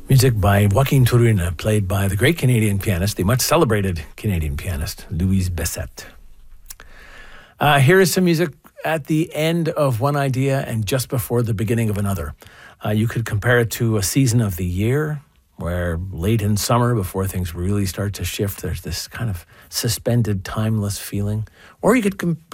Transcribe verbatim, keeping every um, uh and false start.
Music by Joaquin Turina, played by the great Canadian pianist, the much celebrated Canadian pianist, Louise Bessette. Uh, here is some music at the end of one idea and just before the beginning of another. Uh, you could compare it to a season of the year where late in summer, before things really start to shift, there's this kind of suspended, timeless feeling. Or you could compare